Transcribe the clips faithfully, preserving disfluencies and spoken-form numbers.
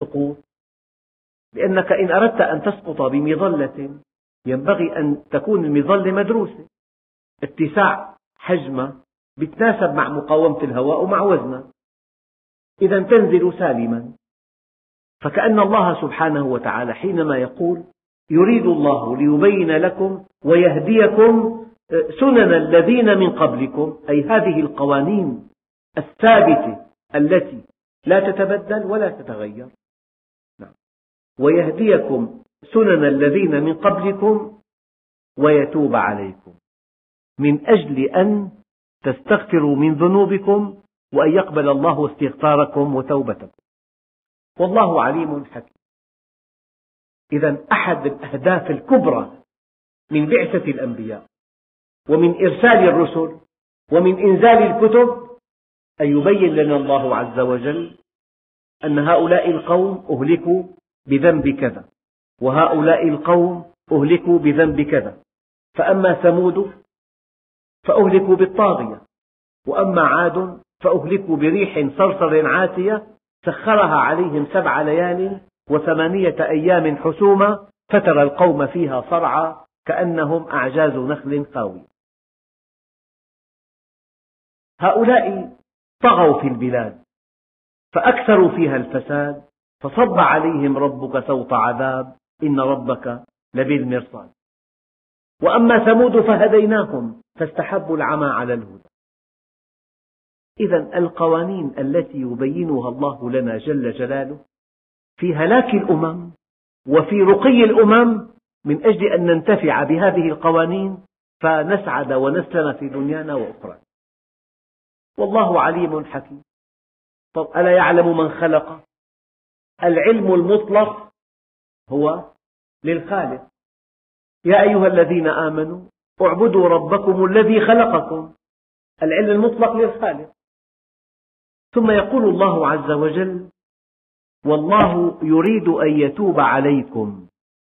السقوط؟ لأنك إن أردت أن تسقط بمظلة ينبغي أن تكون المظلة مدروسة، اتساع حجمها يتناسب مع مقاومة الهواء ومع وزنها، إذا تنزل سالما. فكأن الله سبحانه وتعالى حينما يقول يريد الله ليبين لكم ويهديكم سنن الذين من قبلكم، أي هذه القوانين الثابتة التي لا تتبدل ولا تتغير، ويهديكم سنن الذين من قبلكم ويتوب عليكم، من أجل أن تستغفروا من ذنوبكم وأن يقبل الله استغفاركم وتوبتكم، والله عليم حكيم. إذا أحد الأهداف الكبرى من بعثة الأنبياء ومن إرسال الرسل ومن إنزال الكتب أن يبين لنا الله عز وجل أن هؤلاء القوم أهلكوا بذنب كذا، وهؤلاء القوم أهلكوا بذنب كذا، فأما ثمود فأهلكوا بالطاغية، وأما عاد فأهلكوا بريح صرصر عاتية سخرها عليهم سبع ليال وثمانية أيام حسوما فترى القوم فيها صرعى كأنهم أعجاز نخل خاوية. هؤلاء طغوا في البلاد فأكثروا فيها الفساد فصب عليهم ربك سوط عذاب إن ربك لبالمرصاد. وأما ثمود فهديناهم فاستحبوا العمى على الهدى. إذا القوانين التي يبينها الله لنا جل جلاله في هلاك الأمم وفي رقي الأمم من أجل أن ننتفع بهذه القوانين فنسعد ونسلم في دنيانا وأخرى. والله عليم حكيم. طب ألا يعلم من خلق؟ العلم المطلق هو للخالق. يا أيها الذين آمنوا اعبدوا ربكم الذي خلقكم، العلم المطلق للخالق. ثم يقول الله عز وجل والله يريد أن يتوب عليكم.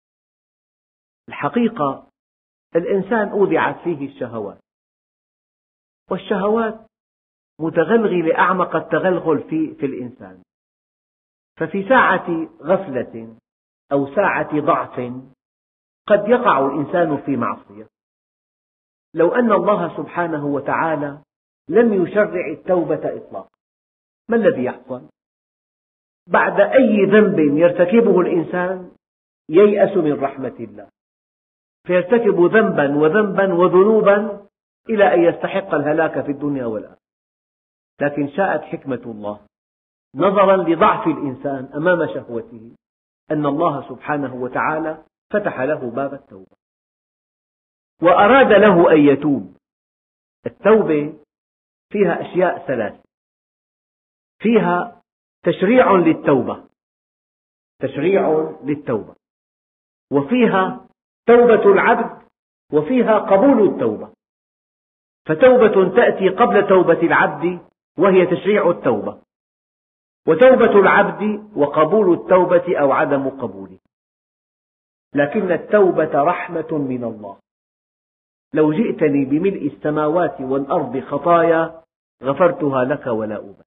الحقيقة الإنسان أودعت فيه الشهوات، والشهوات متغلغلة أعمق التغلغل في, في الإنسان، ففي ساعة غفلة أو ساعة ضعف قد يقع الإنسان في معصية. لو أن الله سبحانه وتعالى لم يشرع التوبة إطلاقا ما الذي يحصل؟ بعد أي ذنب يرتكبه الإنسان ييأس من رحمة الله، فيرتكب ذنبا وذنبا وذنوبا إلى أن يستحق الهلاك في الدنيا والآخرة. لكن شاءت حكمة الله نظرا لضعف الإنسان أمام شهوته أن الله سبحانه وتعالى فتح له باب التوبة وأراد له أن يتوب. التوبة فيها أشياء ثلاث، فيها تشريع للتوبة تشريع للتوبة وفيها توبة العبد وفيها قبول التوبة. فتوبة تأتي قبل توبة العبد وهي تشريع التوبة، وتوبة العبد وقبول التوبة أو عدم قبوله. لكن التوبة رحمة من الله. لو جئتني بملء السماوات والأرض خطايا غفرتها لك ولا أبالي.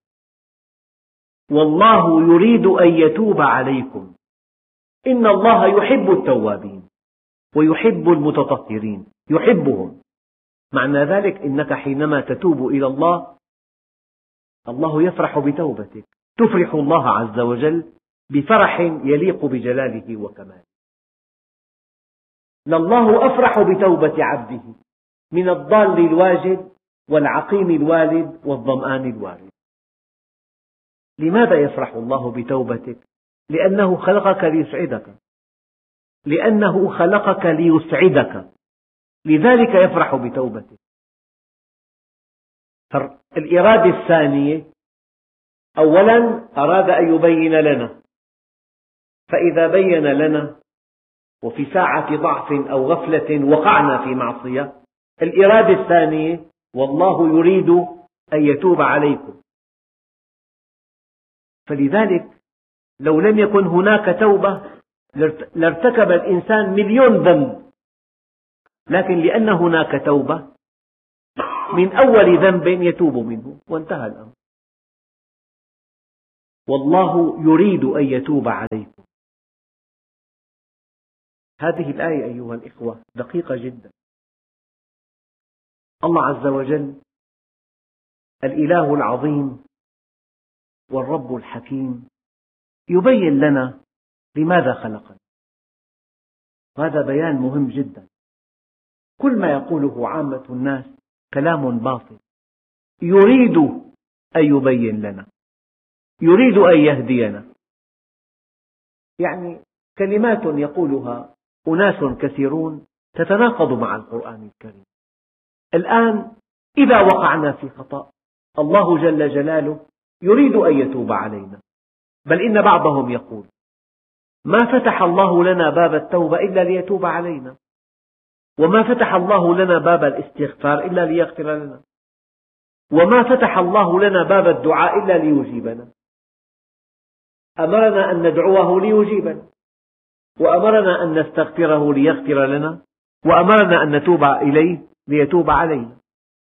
والله يريد أن يتوب عليكم إن الله يحب التوابين ويحب المتطهرين، يحبهم. معنى ذلك إنك حينما تتوب إلى الله الله يفرح بتوبتك، تفرح الله عز وجل بفرح يليق بجلاله وكماله. لله أفرح بتوبة عبده من الضال الواجد والعقيم الوالد والظمآن الوارد. لماذا يفرح الله بتوبتك؟ لأنه خلقك ليسعدك، لأنه خلقك ليسعدك، لذلك يفرح بتوبتك. الإرادة الثانية أولا أراد أن يبين لنا، فإذا بين لنا وفي ساعة ضعف أو غفلة وقعنا في معصية، الإرادة الثانية والله يريد أن يتوب عليكم. فلذلك لو لم يكن هناك توبة لارتكب الإنسان مليون ذنب، لكن لأن هناك توبة من أول ذنب يتوب منه وانتهى الأمر. والله يريد أن يتوب عليكم. هذه الآية أيها الإخوة دقيقة جدا. الله عز وجل الإله العظيم والرب الحكيم يبين لنا لماذا خلقنا، وهذا بيان مهم جدا. كل ما يقوله عامة الناس كلام باطل. يريد أن يبين لنا، يريد أن يهدينا، يعني كلمات يقولها أناس كثيرون تتناقض مع القرآن الكريم. الآن إذا وقعنا في خطأ الله جل جلاله يريد أن يتوب علينا، بل إن بعضهم يقول ما فتح الله لنا باب التوبة إلا ليتوب علينا، وما فتح الله لنا باب الاستغفار إلا ليغفر لنا، وما فتح الله لنا باب الدعاء إلا ليجيبنا. أمرنا أن ندعوه ليجيبنا، وأمرنا أن نستغفره ليغفر لنا، وأمرنا أن نتوب إليه ليتوب علينا.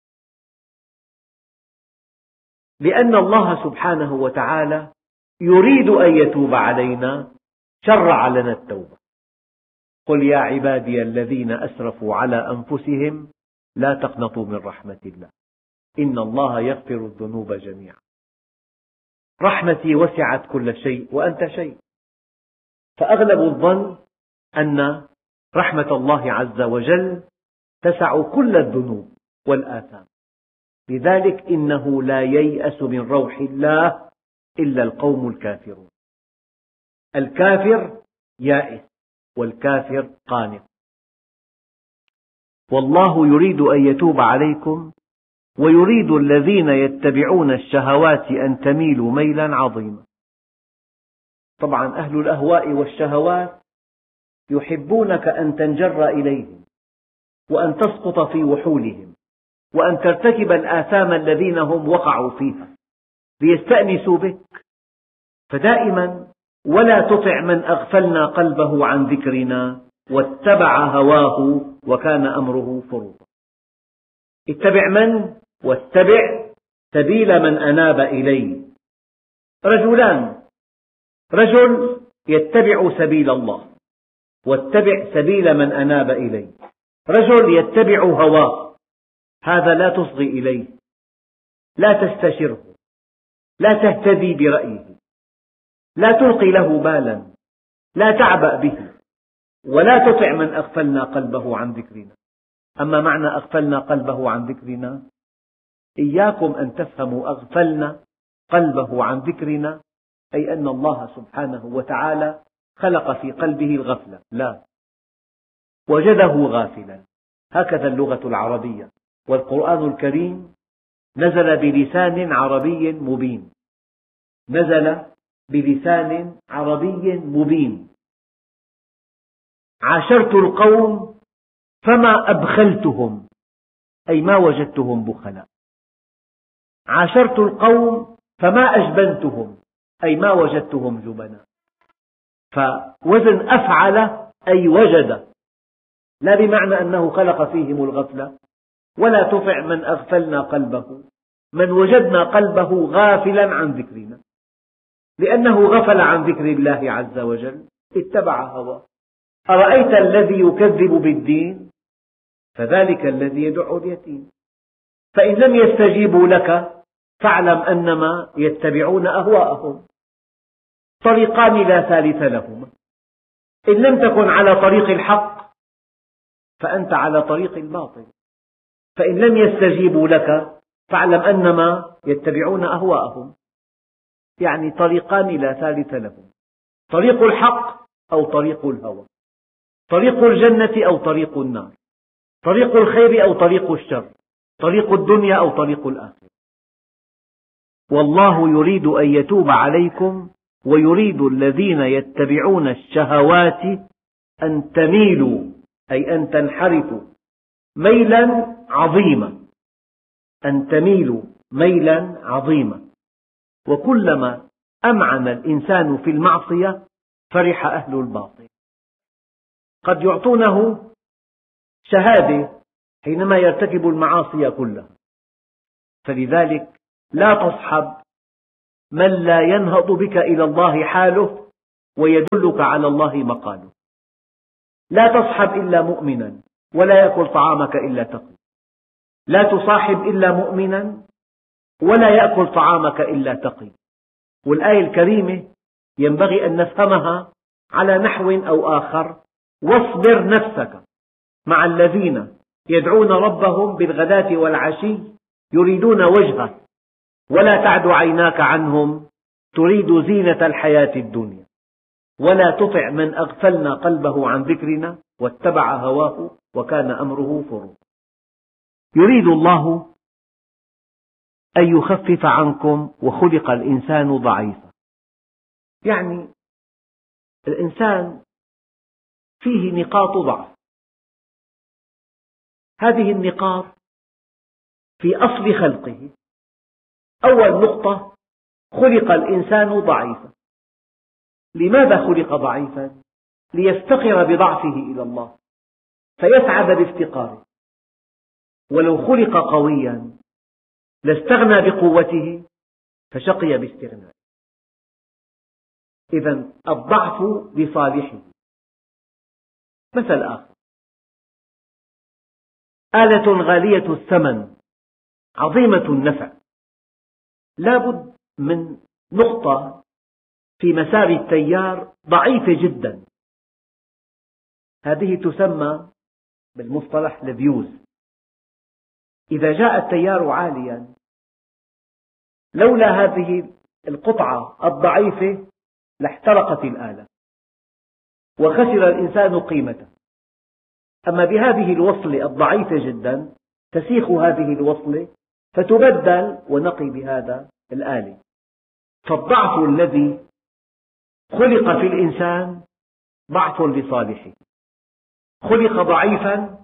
لأن الله سبحانه وتعالى يريد أن يتوب علينا شرع لنا التوبة. قل يا عبادي الذين أسرفوا على أنفسهم لا تقنطوا من رحمة الله إن الله يغفر الذنوب جميعا. رحمتي وسعت كل شيء وأنت شيء، فأغلب الظن أن رحمة الله عز وجل تسع كل الذنوب والآثام، لذلك إنه لا ييأس من روح الله إلا القوم الكافرون. الكافر يائس والكافر قانط. والله يريد أن يتوب عليكم ويريد الذين يتبعون الشهوات أن تميلوا ميلا عظيما. طبعا أهل الأهواء والشهوات يحبونك أن تنجر إليهم وأن تسقط في وحولهم وأن ترتكب الآثام الذين هم وقعوا فيها ليستأنسوا بك. فدائما ولا تطع من أغفلنا قلبه عن ذكرنا واتبع هواه وكان أمره فرطا. اتبع من؟ واتبع سبيل من أناب إلي. رجلان، رجل يتبع سبيل الله واتبع سبيل من أناب إلي، رجل يتبع هواه، هذا لا تصغي إليه، لا تستشره، لا تهتدي برأيه، لا تلقي له بالا، لا تعبأ به، ولا تطع من أغفلنا قلبه عن ذكرنا. أما معنى أغفلنا قلبه عن ذكرنا، إياكم أن تفهموا أغفلنا قلبه عن ذكرنا أي أن الله سبحانه وتعالى خلق في قلبه الغفلة، لا، وجده غافلا. هكذا اللغة العربية، والقرآن الكريم نزل بلسان عربي مبين، نزل بلسان عربي مبين. عاشرت القوم فما أبخلتهم أي ما وجدتهم بخلاء. عاشرت القوم فما أجبنتهم أي ما وجدتهم جبنا. فوزن أفعل أي وجد، لا بمعنى أنه خلق فيهم الغفلة. ولا تطع من أغفلنا قلبه، من وجدنا قلبه غافلا عن ذكرنا، لأنه غفل عن ذكر الله عز وجل، اتبع هواه. أرأيت الذي يكذب بالدين فذلك الذي يدع اليتيم. فإن لم يستجيبوا لك فاعلم أنما يتبعون أهواءهم. طريقان لا ثالث لهما. إن لم تكن على طريق الحق فأنت على طريق الباطل. فإن لم يستجيبوا لك فاعلم أنما يتبعون أهواءهم. يعني طريقان لا ثالث لهم، طريق الحق أو طريق الهوى، طريق الجنة أو طريق النار، طريق الخير أو طريق الشر، طريق الدنيا أو طريق الآخرة. والله يريد أن يتوب عليكم ويريد الذين يتبعون الشهوات أن تميلوا أي أن تنحرفوا ميلا عظيما، أن تميلوا ميلا عظيما. وكلما أمعن الإنسان في المعصية فرح أهل الباطل. قد يعطونه شهادة حينما يرتكب المعاصي كلها. فلذلك لا تصحب من لا ينهض بك إلى الله حاله ويدلك على الله مقاله. لا تصحب إلا مؤمنا ولا يأكل طعامك إلا تقي. لا تصاحب إلا مؤمنا ولا يأكل طعامك إلا تقي. والآية الكريمة ينبغي أن نفهمها على نحو أو آخر: واصبر نفسك مع الذين يدعون ربهم بالغداة والعشي يريدون وجهه ولا تعد عيناك عنهم تريد زينة الحياة الدنيا ولا تطع من أغفلنا قلبه عن ذكرنا واتبع هواه وكان أمره فرطا. يريد الله أن يخفف عنكم وخلق الإنسان ضعيفا. يعني الإنسان فيه نقاط ضعف، هذه النقاط في أصل خلقه. أول نقطة: خلق الإنسان ضعيفا. لماذا خلق ضعيفا؟ ليفتقر بضعفه إلى الله فيسعد بافتقاره. ولو خلق قويا لاستغنى بقوته فشقي باستغنائه. إذن الضعف لصالحه. مثل آخر: آلة غالية الثمن عظيمة النفع، لا بد من نقطة في مسار التيار ضعيفة جدا، هذه تسمى بالمصطلح الفيوز. إذا جاء التيار عاليا لولا هذه القطعة الضعيفة لاحترقت الآلة وخسر الإنسان قيمته. أما بهذه الوصلة الضعيفة جدا تسيخ هذه الوصلة فتبدل ونقي بهذا الآلة. فالضعف الذي خلق في الإنسان ضعف لصالحه. خلق ضعيفا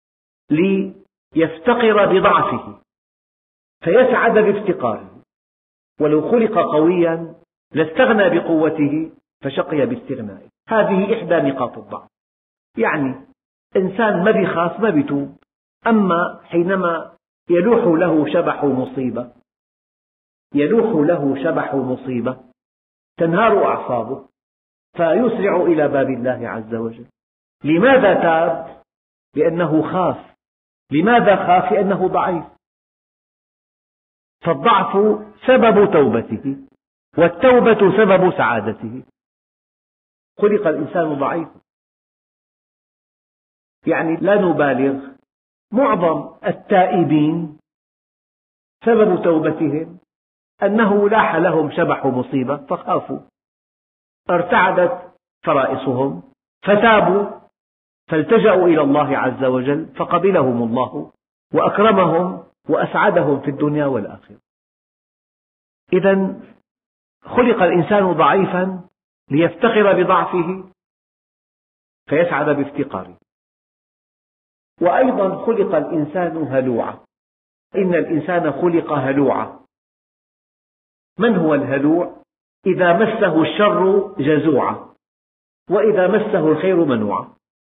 ليفتقر بضعفه فيسعد بافتقاره. ولو خلق قويا لاستغنى بقوته فشقي باستغنائه. هذه إحدى نقاط الضعف. يعني إنسان ما بيخاف ما بيتوب، أما حينما يلوح له شبح مصيبة يلوح له شبح مصيبة تنهار أعصابه فيسرع إلى باب الله عز وجل. لماذا تاب؟ لأنه خاف. لماذا خاف؟ لأنه ضعيف. فالضعف سبب توبته والتوبة سبب سعادته. خلق الإنسان ضعيفا. يعني لا نبالغ، معظم التائبين سبب توبتهم أنه لاح لهم شبح مصيبة فخافوا، ارتعدت فرائصهم فتابوا فالتجأوا إلى الله عز وجل فقبلهم الله وأكرمهم وأسعدهم في الدنيا والآخرة. إذن خلق الإنسان ضعيفا ليفتقر بضعفه فيسعد بافتقاره. وأيضا خلق الإنسان هلوعا. إن الإنسان خلق هلوعا. من هو الهلوع؟ إذا مسه الشر جزوعا وإذا مسه الخير منوعا.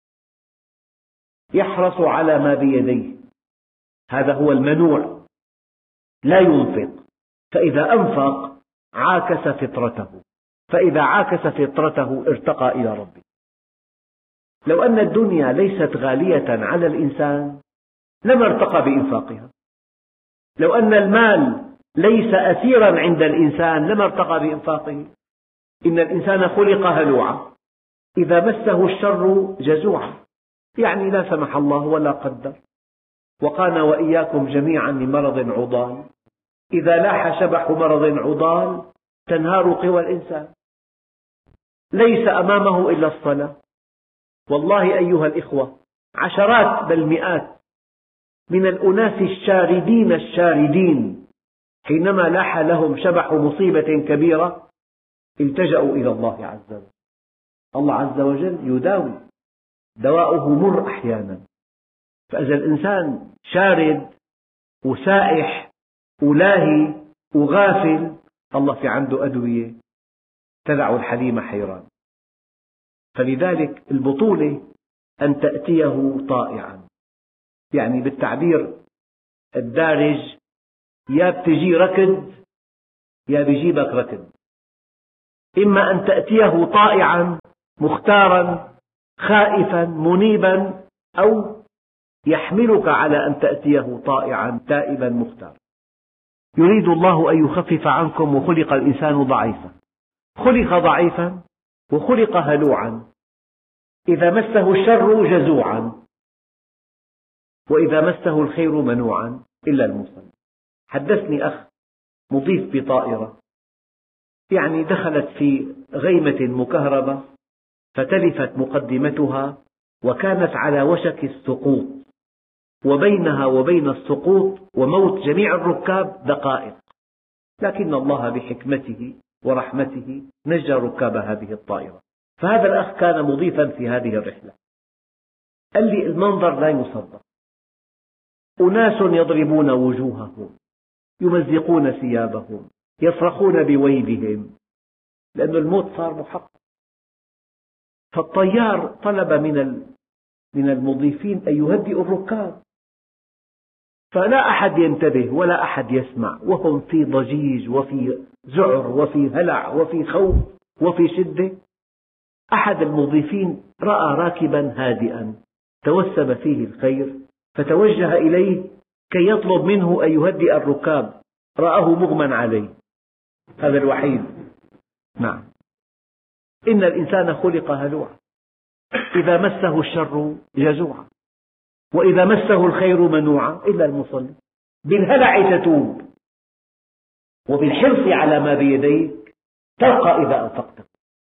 يحرص على ما بيديه، هذا هو المنوع. لا ينفق، فإذا أنفق عاكس فطرته، فإذا عاكس فطرته ارتقى إلى ربه. لو أن الدنيا ليست غالية على الإنسان لما ارتقى بإنفاقها. لو أن المال ليس أثيرا عند الإنسان لما ارتقى بإنفاقه. إن الإنسان خلق هلوعا إذا مسه الشر جزوعا، يعني لا سمح الله ولا قدر. وقانا وإياكم جميعا من مرض عضال. إذا لاح شبح مرض عضال تنهار قوى الإنسان. ليس أمامه إلا الصلاة. والله أيها الإخوة، عشرات بل مئات من الأناس الشاردين الشاردين حينما لاح لهم شبح مصيبة كبيرة التجأوا إلى الله عز وجل. الله عز وجل يداوي، دواؤه مر أحيانا. فإذا الإنسان شارد وسائح ولاهي وغافل، الله في عنده أدوية تدع الحليم حيران. فلذلك البطولة أن تأتيه طائعا، يعني بالتعبير الدارج يا بتجي ركض يا بيجيبك ركض، إما أن تأتيه طائعا مختارا خائفا منيبا، أو يحملك على أن تأتيه طائعا تائبا مختارا. يريد الله أن يخفف عنكم وخلق الإنسان ضعيفا. خلق ضعيفا وخلق هلوعا، إذا مسه الشر جزوعا، وإذا مسه الخير منوعا إلا المصلين. حدثني أخ مضيف بطائرة، يعني دخلت في غيمة مكهربة فتلفت مقدمتها وكانت على وشك السقوط، وبينها وبين السقوط وموت جميع الركاب دقائق، لكن الله بحكمته ورحمته نجى ركاب هذه الطائرة. فهذا الأخ كان مضيفا في هذه الرحلة، قال لي المنظر لا يصدق، أناس يضربون وجوههم، يمزقون ثيابهم، يصرخون بويلهم، لأن الموت صار محقق. فالطيار طلب من من المضيفين أن يهدئوا الركاب، فلا أحد ينتبه ولا أحد يسمع، وهم في ضجيج وفي ذعر وفي هلع وفي خوف وفي شدة. أحد المضيفين رأى راكبا هادئا توسم فيه الخير، فتوجه إليه كي يطلب منه أن يهدئ الركاب، رآه مغمى عليه، هذا الوحيد. نعم، إن الإنسان خلق هلوعا، إذا مسه الشر جزوعا، وإذا مسه الخير منوعا إلا المصلين. بالهلع تتوب، وبالحرص على ما بيديك ترقى إذا أنفقت.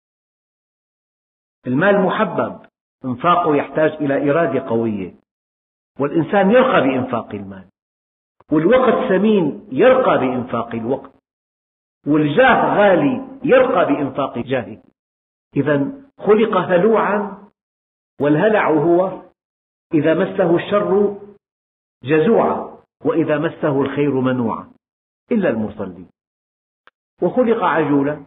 المال محبب، إنفاقه يحتاج إلى إرادة قوية، والإنسان يرقى بإنفاق المال، والوقت ثمين يرقى بإنفاق الوقت، والجاه غالي يرقى بإنفاق جاهه. إذا خلق هلوعا، والهلع هو إذا مسه الشر جزوعا، وإذا مسه الخير منوعا إلا المصلين. وخلق عجولا،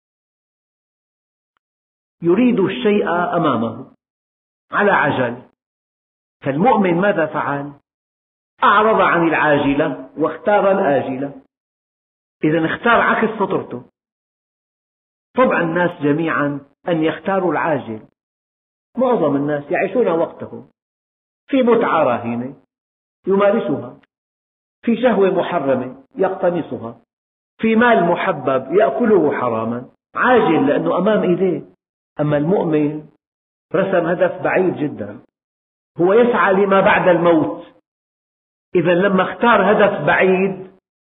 يريد الشيء أمامه على عجل. فالمؤمن ماذا فعل؟ أعرض عن العاجلة واختار الآجلة، إذا اختار عكس فطرته. طبع الناس جميعا أن يختاروا العاجل، معظم الناس يعيشون وقتهم في متعة راهنة يمارسها، في شهوة محرمة يقتنصها، في مال محبب يأكله حراما، عاجل لأنه أمام إيديه. أما المؤمن رسم هدف بعيد جدا، هو يسعى لما بعد الموت. إذا لما اختار هدف بعيد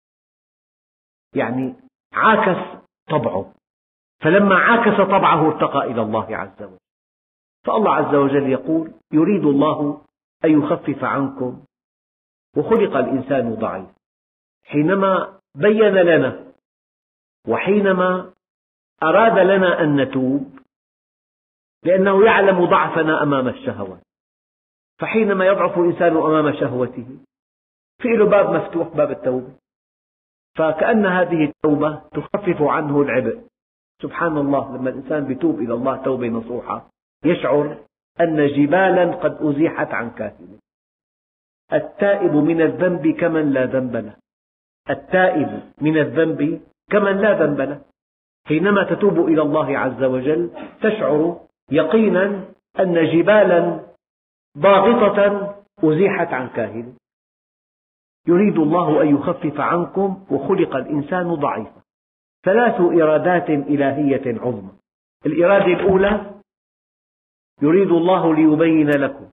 يعني عاكس طبعه، فلما عاكس طبعه ارتقى إلى الله عز وجل. فالله عز وجل يقول: يريد الله أن يخفف عنكم وخلق الإنسان ضعيفا. حينما بين لنا وحينما أراد لنا أن نتوب، لأنه يعلم ضعفنا أمام الشهوات، فحينما يضعف الإنسان أمام شهوته في له باب مفتوح، باب التوبة، فكأن هذه التوبة تخفف عنه العبء. سبحان الله، لما الإنسان يتوب إلى الله توبة نصوحة يشعر أن جبالا قد أزيحت عن كاهله. التائب من الذنب كمن لا ذنب له، التائب من الذنب كمن لا ذنب له. حينما تتوب إلى الله عز وجل تشعر يقينا أن جبالا ضاغطة أزيحت عن كاهله. يريد الله أن يخفف عنكم وخلق الإنسان ضعيفا. ثلاث إرادات إلهية عظمى. الإرادة الأولى: يريد الله ليبين لكم.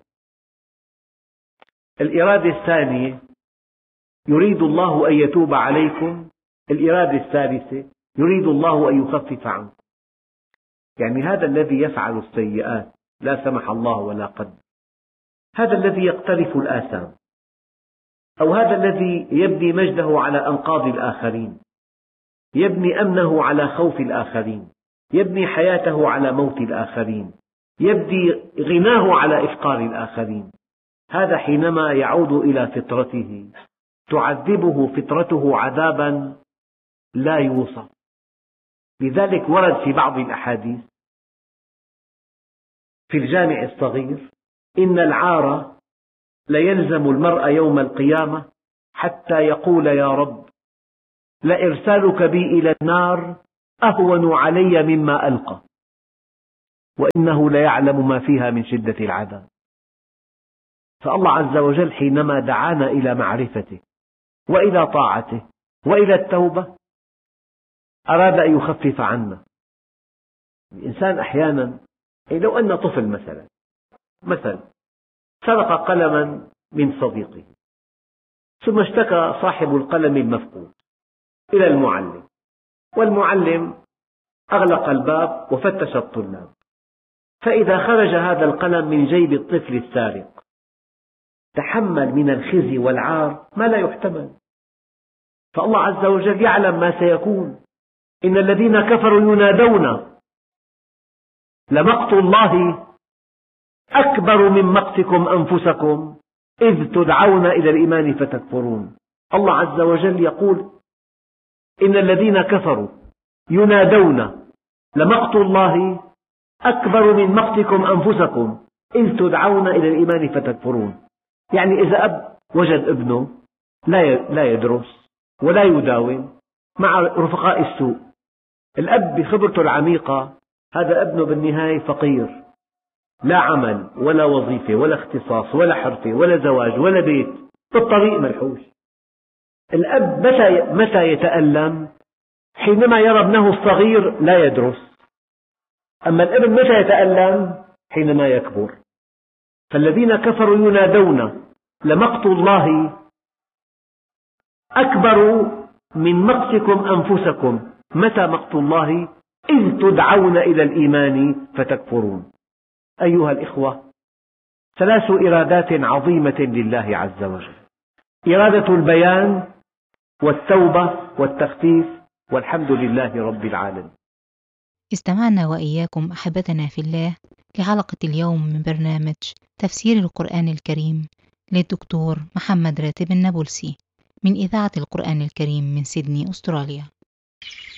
الإرادة الثانية: يريد الله أن يتوب عليكم. الإرادة الثالثة: يريد الله أن يخفف عنكم. يعني هذا الذي يفعل السيئات لا سمح الله ولا قدر، هذا الذي يقترف الآثام، أو هذا الذي يبني مجده على أنقاض الآخرين، يبني أمنه على خوف الآخرين، يبني حياته على موت الآخرين، يبني غناه على إفقار الآخرين، هذا حينما يعود إلى فطرته تعذبه فطرته عذابا لا يوصف. لذلك ورد في بعض الأحاديث في الجامع الصغير: إن العار ليلزم المرء يوم القيامة حتى يقول: يا رب لإرسالك بي إلى النار أهون علي مما ألقى وإنه ليعلم ما فيها من شدة العذاب. فالله عز وجل حينما دعانا إلى معرفته وإلى طاعته وإلى التوبة أراد أن يخفف عنا. الإنسان أحيانا لو أن طفل مثلا مثلا سرق قلما من صديقه، ثم اشتكى صاحب القلم المفقود إلى المعلم، والمعلم أغلق الباب وفتش الطلاب، فإذا خرج هذا القلم من جيب الطفل السارق تحمل من الخزي والعار ما لا يحتمل. فالله عز وجل يعلم ما سيكون. إن الذين كفروا ينادون لمقت الله أكبر من مقتكم أنفسكم إذ تدعون إلى الإيمان فتكفرون. الله عز وجل يقول إن الذين كفروا ينادون لمقت الله أكبر من مقتكم أنفسكم إذ تدعون إلى الإيمان فتكفرون. يعني إذا أب وجد ابنه لا يدرس ولا يداوم مع رفقاء السوء، الأب بخبرته العميقة هذا ابنه بالنهاية فقير، لا عمل ولا وظيفة ولا اختصاص ولا حرفة ولا زواج ولا بيت، بالطريق ملحوش. الأب متى متى يتألم؟ حينما يرى ابنه الصغير لا يدرس. أما الابن متى يتألم؟ حينما يكبر. فالذين كفروا ينادون لمقت الله أكبر من مقتكم أنفسكم. متى مقت الله؟ إذ تدعون إلى الإيمان فتكفرون. أيها الإخوة، ثلاث إرادات عظيمة لله عز وجل: إرادة البيان والتوبة والتخفيف، والحمد لله رب العالمين. استمعنا وإياكم أحبتنا في الله لحلقة اليوم من برنامج تفسير القرآن الكريم للدكتور محمد راتب النابلسي من إذاعة القرآن الكريم من سيدني، أستراليا.